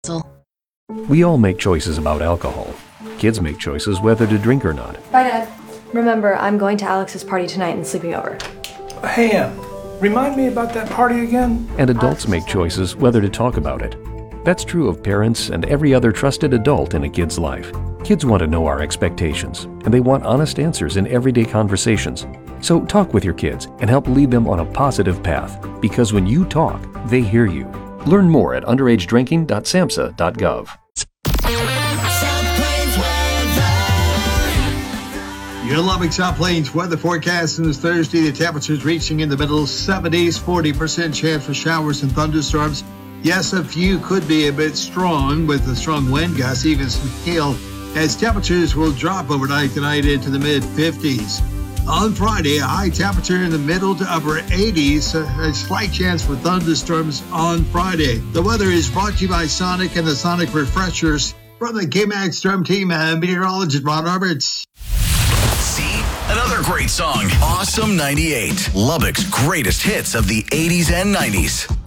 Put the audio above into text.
We all make choices about alcohol. Kids make choices whether to drink or not. Bye, Dad. Remember, I'm going to Alex's party tonight and sleeping over. Hey, Em, remind me about that party again? And adults make choices whether to talk about it. That's true of parents and every other trusted adult in a kid's life. Kids want to know our expectations, and they want honest answers in everyday conversations. So talk with your kids and help lead them on a positive path, because when you talk, they hear you. Learn more at underagedrinking.samhsa.gov. Your Lubbock South Plains weather forecast on this Thursday. The temperatures reaching in the middle 70s, 40% chance for showers and thunderstorms. Yes, a few could be a bit strong with a strong wind gust, even some hail, as temperatures will drop overnight tonight into the mid-50s. On Friday, a high temperature in the middle to upper 80s, a slight chance for thunderstorms on Friday. The weather is brought to you by Sonic and the Sonic Refreshers. From the KMAX Storm Team, meteorologist Ron Roberts. See? Another great song. Awesome 98. Lubbock's greatest hits of the 80s and 90s.